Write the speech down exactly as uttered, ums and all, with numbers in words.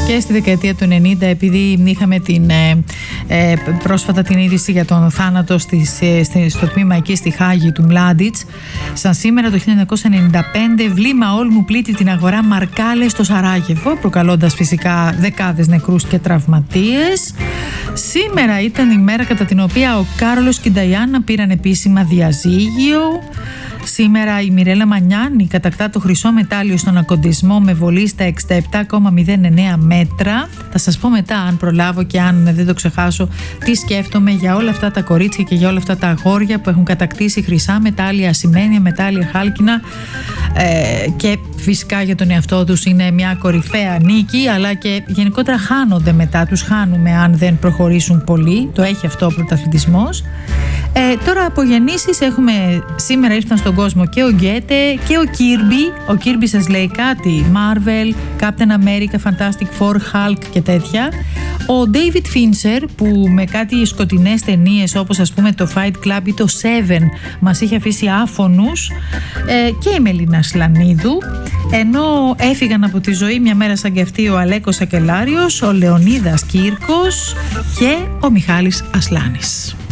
και στη δεκαετία του ενενήντα, επειδή είχαμε την, ε, ε, πρόσφατα την είδηση για τον θάνατο στις, ε, στο τμήμα εκεί στη Χάγη του Μλάντιτς. Σαν σήμερα το χίλια εννιακόσια ενενήντα πέντε βλήμα όλμου πλήττει την αγορά Μαρκάλε στο Σαράγεβο, προκαλώντας φυσικά δεκάδες νεκρούς και τραυματίες. Σήμερα ήταν η μέρα κατά την οποία ο Κάρολος και η Νταϊάννα πήραν επίσημα διαζύγιο. Σήμερα η Μιρέλα Μανιάνη κατακτά το χρυσό μετάλλιο στον ακοντισμό με βολή στα εξήντα επτά κόμμα μηδέν εννέα μέτρα. Θα σας πω μετά, αν προλάβω και αν δεν το ξεχάσω, τι σκέφτομαι για όλα αυτά τα κορίτσια και για όλα αυτά τα αγόρια που έχουν κατακτήσει χρυσά μετάλλια, ασημένια μετάλλια, χάλκινα, ε, και φυσικά για τον εαυτό τους είναι μια κορυφαία νίκη, αλλά και γενικότερα χάνονται μετά, τους χάνουμε αν δεν προχωρήσουν πολύ. Το έχει αυτό ο πρωταθλητισμός. Ε, τώρα από γεννήσεις έχουμε, σήμερα ήρθαν στον κόσμο και ο Γκέτε και ο Κίρμπι. Ο Κίρμπι σας λέει κάτι? Marvel, Captain America, Fantastic Four, Hulk και τέτοια. Ο David Fincher, που με κάτι σκοτεινές ταινίες όπως ας πούμε το Fight Club ή το Seven μας είχε αφήσει άφωνους, ε, και η Μελίνα Σλανίδου. Ενώ έφυγαν από τη ζωή μια μέρα σαν και αυτή ο Αλέκος Σακελάριος, ο Λεωνίδας Κύρκος και ο Μιχάλης Ασλάνης.